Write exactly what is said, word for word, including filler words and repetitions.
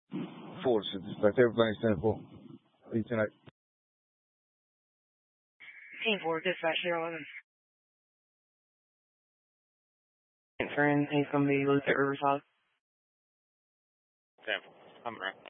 Forward to dispatch. Everything's ten four. Eight ten eight. ten four, dispatch zero eleven. Transferring, he's going to be loose at Riverside. ten four, I'm right.